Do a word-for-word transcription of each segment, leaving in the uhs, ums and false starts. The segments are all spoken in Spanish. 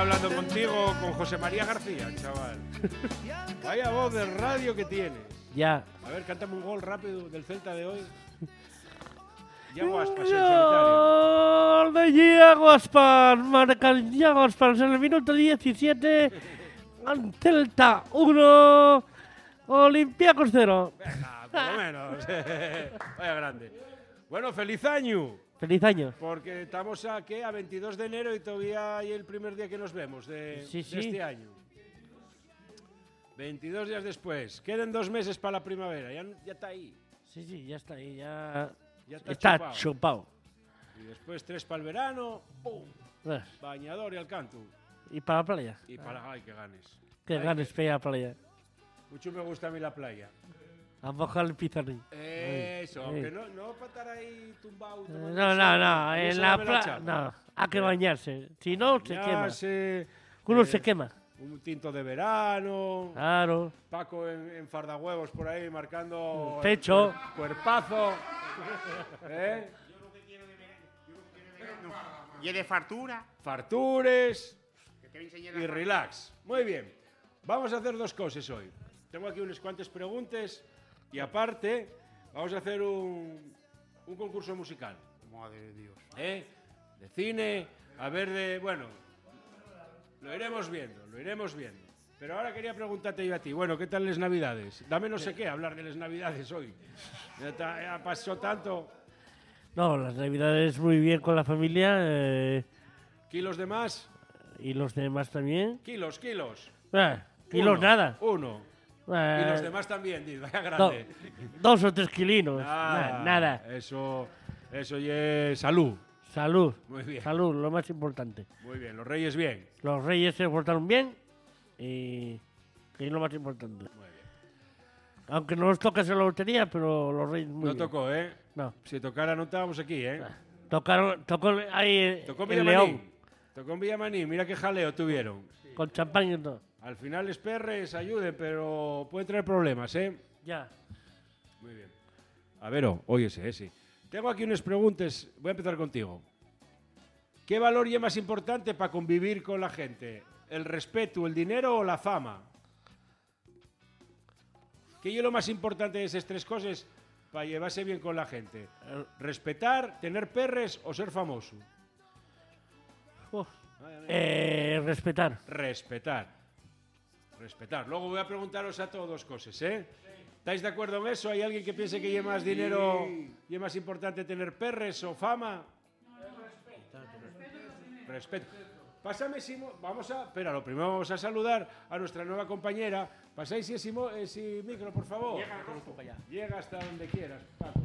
hablando contigo con José María García, chaval. Vaya voz de radio que tienes. Ya. A ver, cántame un gol rápido del Celta de hoy. Iago Aspas, en solitario. Gol de Iago Aspas. Marca Iago Aspas en el minuto diecisiete. Celta uno. Olympiacos cero. Venga, por lo menos. Vaya grande. Bueno, feliz año. Feliz año. Porque estamos a, ¿qué? A veintidós de enero y todavía hay el primer día que nos vemos de, Sí, de sí. este año. veintidós días después. Quedan dos meses para la primavera. Ya, ya está ahí. Sí, sí, ya está ahí. Ya, Ya está, está chupado. chupado. Y después tres para el verano. ¡Pum! Eh, Bañador y al canto. Y para la playa. Y para... ¡Ay, qué ganes! Que Ay, ganes pega la playa. Mucho me gusta a mí la playa. A mojar el pizarrín. Eso, Ay, aunque ay. no, no para estar ahí tumbado. Eh, tomando No, sol, no, no. a mí En eso la me playa. chapa. No. Hay que bañarse. Si no, se quema. Bañarse, Uno eh, se quema. Un tinto de verano. Claro. Paco en, en fardahuevos por ahí marcando. El pecho. el cuer- cuerpazo. ¿Eh? Y es de fartura. Fartures Que te voy a enseñar y la- relax. Muy bien. Vamos a hacer dos cosas hoy. Tengo aquí unas cuantas preguntas y aparte vamos a hacer un, un concurso musical. Madre de Dios. ¿eh? De cine, a ver de... Bueno, lo iremos viendo, lo iremos viendo. Pero ahora quería preguntarte yo a ti, bueno, ¿qué tal las Navidades? Dame no sé qué hablar de las Navidades hoy. Ya, ta- ya pasó tanto. No, las navidades muy bien con la familia. eh, ¿Kilos de más? y los demás también. Kilos, kilos. Eh, kilos Uno, nada. Uno. Eh, Y los demás también, di, vaya do- grande. dos o tres kilinos. Ah, Na- nada. Eso, eso y es salud. Salud. Muy bien, Salud, lo más importante. muy bien. Los reyes bien. Los reyes se portaron bien y que es lo más importante. Muy bien. Aunque no nos tocase la lotería, pero los reyes muy No bien. tocó, ¿eh? No. Si tocara no estábamos aquí, ¿eh? Tocaron, tocó ahí eh, Tocó en el Villamaní. León Tocó en Villamaní. Mira qué jaleo tuvieron. con champán y todo. Al final les perres ayuden, pero pueden traer problemas, ¿eh? Ya. Muy bien. A ver, oh, óyese, eh, sí. Tengo aquí unas preguntas. Voy a empezar contigo. ¿Qué valor es más importante para convivir con la gente? ¿El respeto, el dinero o la fama? ¿Qué es lo más importante de esas tres cosas para llevarse bien con la gente? El- ¿Respetar, tener perres o ser famoso? Uf. Eh, respetar. Respetar. Respetar. Luego voy a preguntaros a todos dos cosas, ¿eh? ¿Estáis de acuerdo en eso? ¿Hay alguien que piense que lleva más dinero y es más importante tener perres o fama? Respeto. Pásame, Simo. Vamos a. Espera, lo primero vamos a saludar a nuestra nueva compañera. Pasáis ese, Simo- ese micro, por favor. Llega hasta donde quieras, Paco.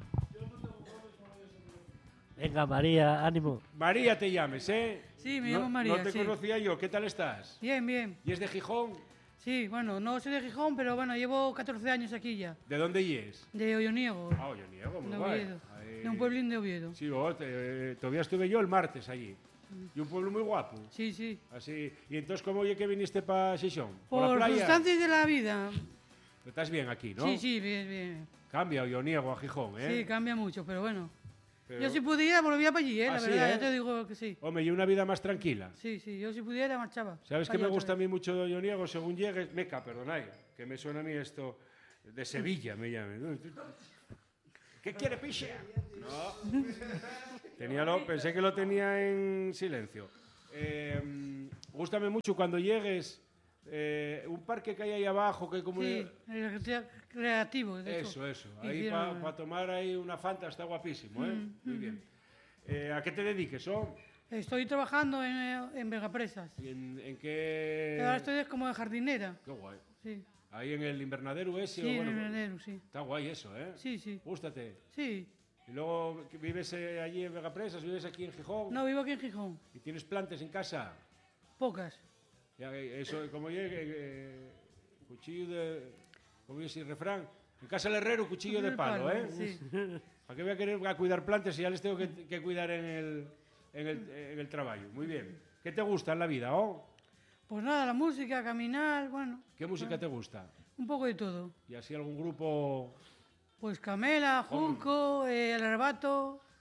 Venga, María, ánimo. María te llames, ¿eh? Sí, me No- llamo María, No te sí. conocía yo. ¿Qué tal estás? Bien, bien. ¿Y es de Gijón? Sí, bueno, no soy de Gijón, pero bueno, llevo catorce años aquí ya. ¿De dónde y es? De Olloniego, Ah, yo niego, muy de guay. Oviedo. Ahí- De un pueblín de Oviedo. Sí, oh, te- eh, todavía estuve yo el martes allí. Y un pueblo muy guapo. Sí, sí. Así. ¿Y entonces cómo oye que viniste para Xixón? ¿Por, Por la playa? circunstancias de la vida. Estás bien aquí, ¿no? Sí, sí, bien, bien. Cambia yo niego a Gijón, ¿eh? Sí, cambia mucho, pero bueno. Pero- Yo si pudiera volvía para allí, ¿eh? Ah, La sí, verdad, ¿eh? ya te digo que sí. Hombre, y una vida más tranquila. Sí, sí, yo si pudiera marchaba. ¿Sabes pa' qué me allá otra gusta a vez. mí mucho de Olloniego? Según llegues, Meca, perdonad, que me suena a mí esto de Sevilla, me llaman. ¿Qué quiere, piche? No. Tenía lo, pensé que lo tenía en silencio. Eh, gústame mucho cuando llegues eh, un parque que hay ahí abajo, que hay como... Sí, el recrea- creativo, de hecho. Eso, eso. Ahí Hicieron- para tomar ahí una Fanta está guapísimo, ¿eh? Mm, Muy bien. Eh, ¿A qué te dediques, oh? Estoy trabajando en, eh, en Vegapresas. ¿Y en, en qué...? Ahora estoy como de jardinera. Qué guay. Sí, Ahí en el invernadero ese. sí, o en bueno, el invernadero, sí. está guay eso, ¿eh? Sí, sí, Gústate. sí. Y luego que vives eh, allí en Vegapresas, vives aquí en Gijón. No, vivo aquí en Gijón. Y tienes plantas en casa. Pocas. Ya, eh, eso, como llegue, eh, cuchillo de... Como dice el refrán. En casa del herrero, cuchillo de El palo, ¿eh? Sí. ¿Para qué voy a querer a cuidar plantas si ya les tengo que, que cuidar en el, en, el, en el trabajo? Muy bien. ¿Qué te gusta en la vida, oh? Pues nada, la música, caminar, bueno, ¿Qué música te gusta? un poco de todo. ¿Y así algún grupo...? Pues Camela, Junco, eh, El Arrebato.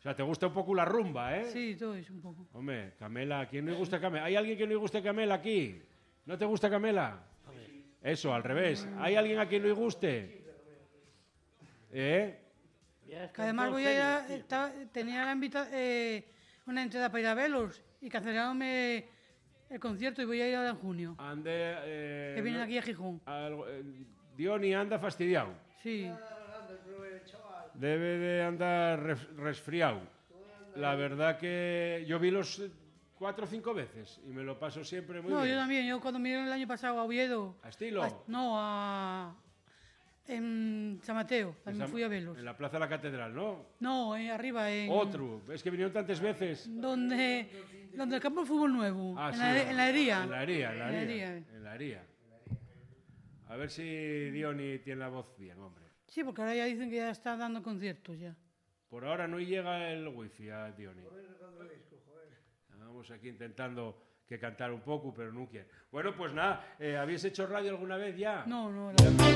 sea, te gusta un poco la rumba, ¿eh? Sí, todo eso un poco. Hombre, Camela, ¿a quién no le gusta Camela? ¿Hay alguien que no le guste Camela aquí? ¿No te gusta Camela? Eso, al revés. ¿Hay alguien a quien no le guste? ¿Eh? Ya Que además voy a ir a, estaba- tenía la invita, eh, una entrada para ir a verlos y cancelaronme el concierto y voy a ir ahora en junio. Ande, eh, Que vienen no- aquí a Gijón. algo- eh, Diony anda fastidiado. Sí. Debe de andar res- resfriado. La verdad que yo vi los eh, cuatro o cinco veces y me lo paso siempre muy No, yo bien. también. Yo cuando me dieron el año pasado a Oviedo. ¿A estilo? a- no, a. En San Mateo. También Esa- fui a verlos. En la Plaza de la Catedral, ¿no? No, eh, arriba, en. Otro. Es que vinieron tantas veces. Donde, donde el campo de fútbol nuevo. Ah, en, sí, la, en la hería. En la hería, en la En la hería. hería. En la hería. A ver si Diony tiene la voz bien, hombre. Sí, porque ahora ya dicen que ya está dando conciertos ya. Por ahora no llega el wifi a Diony. Vamos aquí intentando que cantar un poco, pero no quiere. Bueno, pues nada, eh, ¿habéis hecho radio alguna vez ya? No, no. la-